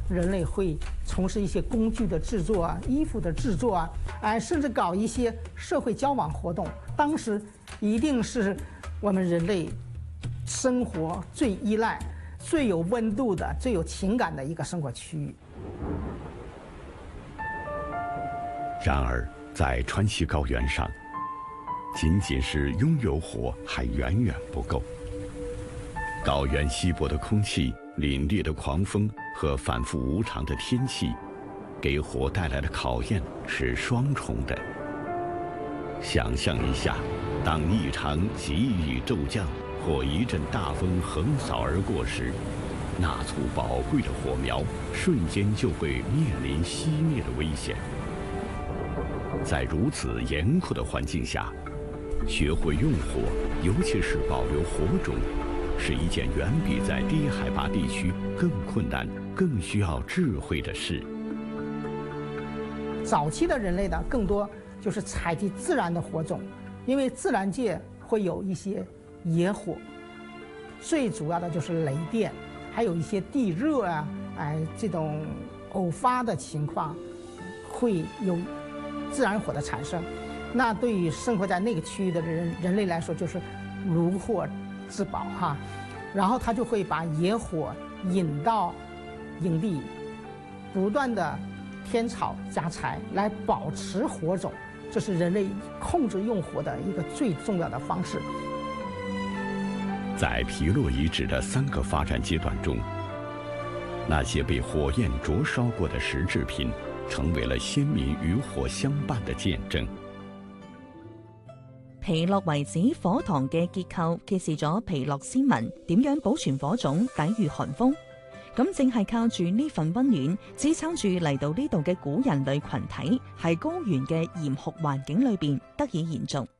人类会从事一些工具的制作啊、衣服的制作啊，甚至搞一些社会交往活动。当时一定是我们人类生活最依赖、最有温度的、最有情感的一个生活区域。 然而，在川西高原上，仅仅是拥有火还远远不够。高原稀薄的空气、凛冽的狂风和反复无常的天气，给火带来的考验是双重的。想象一下，当一场急雨骤降或一阵大风横扫而过时，那簇宝贵的火苗瞬间就会面临熄灭的危险。在如此严酷的环境下，学会用火，尤其是保留火种，是一件远比在低海拔地区更困难、更需要智慧的事。 早期的人类呢，更多就是采集自然的火种，因为自然界会有一些野火，最主要的就是雷电，还有一些地热啊，这种偶发的情况，会有自然火的产生。那对于生活在那个区域的人类来说，就是如获至宝哈。然后他就会把野火引到营地，不断的添草加柴来保持火种，这是人类控制用火的一个最重要的方式。 在皮洛遗址的3个发展阶段中，那些被火焰灼烧过的石制品，成为了先民与火相伴的見證。 皮洛遺址火塘嘅結構揭示咗皮洛先民點樣保存火種抵禦寒風。咁正係靠住呢份溫暖，支撐住嚟到呢度嘅古人類群體，喺高原嘅嚴酷環境裏邊得以延續。